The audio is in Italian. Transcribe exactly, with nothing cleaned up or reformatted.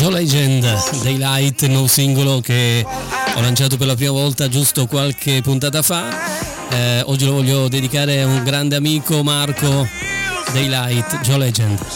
Joe Legend, Daylight, nuovo singolo che ho lanciato per la prima volta giusto qualche puntata fa. Eh, oggi lo voglio dedicare a un grande amico, Marco. Daylight, Joe Legend.